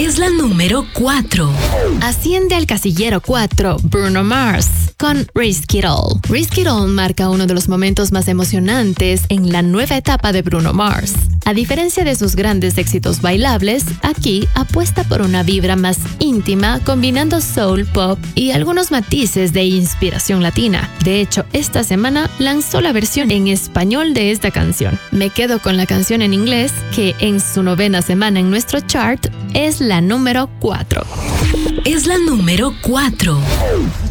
Es la número 4. Asciende al casillero 4 Bruno Mars con Risk It All. Risk It All marca uno de los momentos más emocionantes en la nueva etapa de Bruno Mars. A diferencia de sus grandes éxitos bailables, aquí apuesta por una vibra más íntima, combinando soul, pop y algunos matices de inspiración latina. De hecho, esta semana lanzó la versión en español de esta canción. Me quedo con la canción en inglés, que en su 9ª semana en nuestro chart es la número 4. Es la número 4.